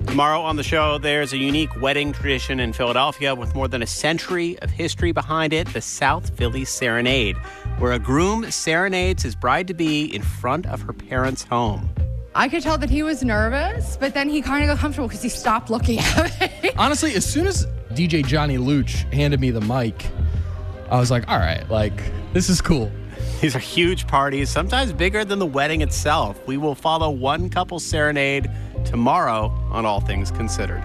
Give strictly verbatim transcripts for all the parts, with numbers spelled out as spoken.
Tomorrow on the show, there's a unique wedding tradition in Philadelphia with more than a century of history behind it, the South Philly Serenade, where a groom serenades his bride-to-be in front of her parents' home. I could tell that he was nervous, but then he kind of got comfortable because he stopped looking at me. Honestly, as soon as D J Johnny Luch handed me the mic, I was like, all right, like, this is cool. These are huge parties, sometimes bigger than the wedding itself. We will follow one couple's serenade tomorrow on All Things Considered.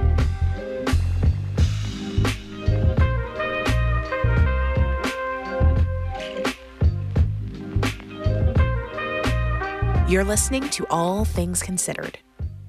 You're listening to All Things Considered.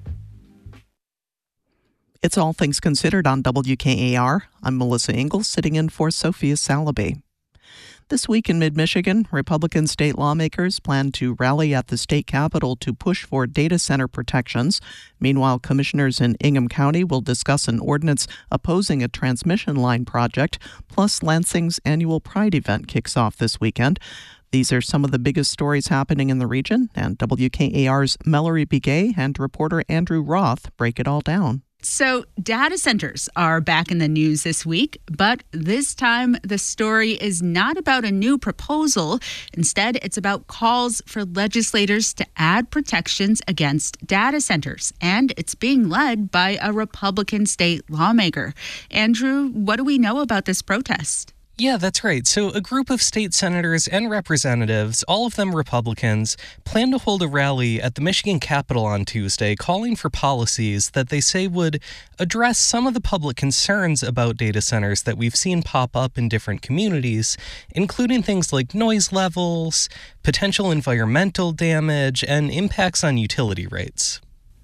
It's All Things Considered on W K A R. I'm Melissa Ingalls, sitting in for Sophia Salaby. This week in mid-Michigan, Republican state lawmakers plan to rally at the state capitol to push for data center protections. Meanwhile, commissioners in Ingham County will discuss an ordinance opposing a transmission line project, plus Lansing's annual Pride event kicks off this weekend. These are some of the biggest stories happening in the region, and W K A R's Mallory Begay and reporter Andrew Roth break it all down. So data centers are back in the news this week, but this time the story is not about a new proposal. Instead, it's about calls for legislators to add protections against data centers, and it's being led by a Republican state lawmaker. Andrew, what do we know about this protest? Yeah, that's right. So a group of state senators and representatives, all of them Republicans, plan to hold a rally at the Michigan Capitol on Tuesday calling for policies that they say would address some of the public concerns about data centers that we've seen pop up in different communities, including things like noise levels, potential environmental damage, and impacts on utility rates.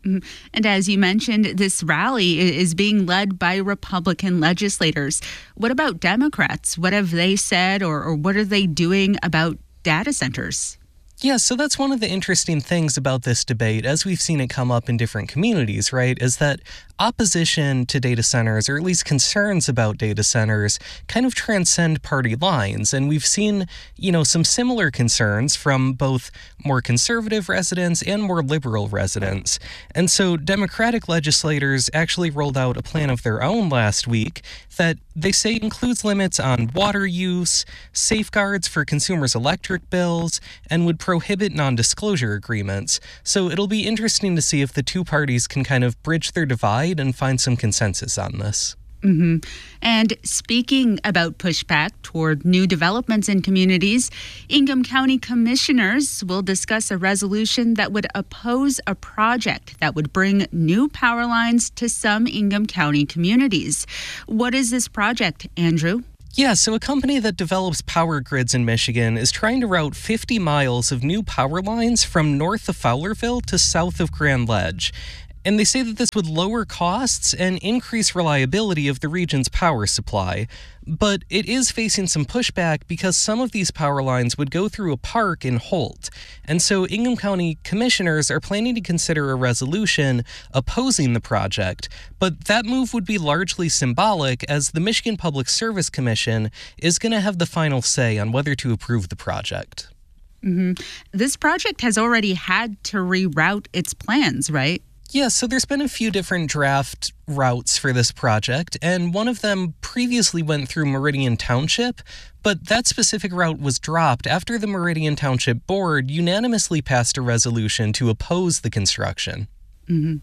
And as you mentioned, this rally is being led by Republican legislators. What about Democrats? What have they said, or, or what are they doing about data centers? Yeah, so that's one of the interesting things about this debate, as we've seen it come up in different communities, right, is that opposition to data centers, or at least concerns about data centers, kind of transcend party lines. And we've seen, you know, some similar concerns from both more conservative residents and more liberal residents. And so Democratic legislators actually rolled out a plan of their own last week that they say includes limits on water use, safeguards for consumers' electric bills, and would prohibit non-disclosure agreements. So it'll be interesting to see if the two parties can kind of bridge their divide and find some consensus on this. Mm-hmm. And speaking about pushback toward new developments in communities, Ingham County commissioners will discuss a resolution that would oppose a project that would bring new power lines to some Ingham County communities. What is this project, Andrew? Yeah, so a company that develops power grids in Michigan is trying to route fifty miles of new power lines from north of Fowlerville to south of Grand Ledge. And they say that this would lower costs and increase reliability of the region's power supply. But it is facing some pushback because some of these power lines would go through a park in Holt. And so Ingham County commissioners are planning to consider a resolution opposing the project. But that move would be largely symbolic, as the Michigan Public Service Commission is going to have the final say on whether to approve the project. Mm-hmm. This project has already had to reroute its plans, right? Yeah, so there's been a few different draft routes for this project, and one of them previously went through Meridian Township, but that specific route was dropped after the Meridian Township Board unanimously passed a resolution to oppose the construction. Mm-hmm.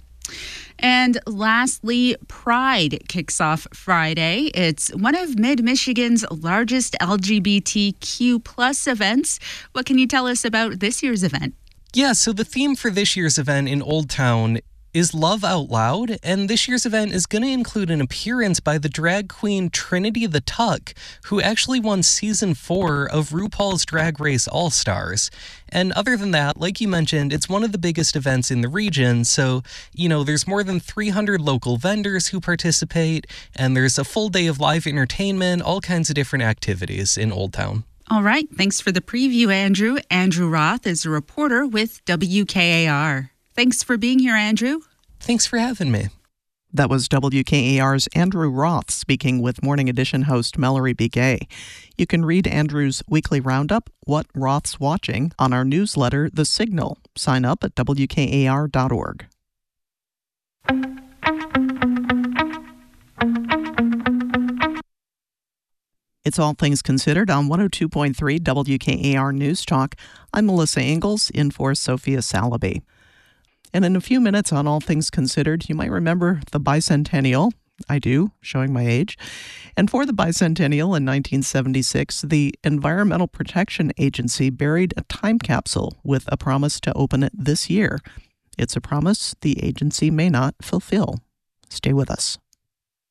And lastly, Pride kicks off Friday. It's one of Mid-Michigan's largest L G B T Q plus events. What can you tell us about this year's event? Yeah, so the theme for this year's event in Old Town is Love Out Loud, and this year's event is going to include an appearance by the drag queen Trinity the Tuck, who actually won season four of RuPaul's Drag Race All-Stars. And other than that, like you mentioned, it's one of the biggest events in the region, so, you know, there's more than three hundred local vendors who participate, and there's a full day of live entertainment, all kinds of different activities in Old Town. All right, thanks for the preview, Andrew. Andrew Roth is a reporter with W K A R. Thanks for being here, Andrew. Thanks for having me. That was W K A R's Andrew Roth speaking with Morning Edition host Mallory Begay. You can read Andrew's weekly roundup, What Roth's Watching, on our newsletter, The Signal. Sign up at W K A R dot org. It's All Things Considered on one oh two point three W K A R News Talk. I'm Melissa Ingalls, in for Sophia Salaby. And in a few minutes on All Things Considered, you might remember the bicentennial. I do, showing my age. And for the bicentennial in nineteen seventy-six, the Environmental Protection Agency buried a time capsule with a promise to open it this year. It's a promise the agency may not fulfill. Stay with us.